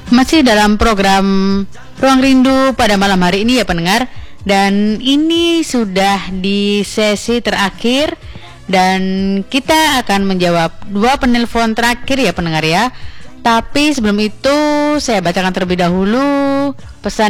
Masih dalam program Ruang Rindu pada malam hari ini ya pendengar. Dan ini sudah di sesi terakhir dan kita akan menjawab 2 penelpon terakhir ya pendengar ya. Tapi sebelum itu saya bacakan terlebih dahulu pesan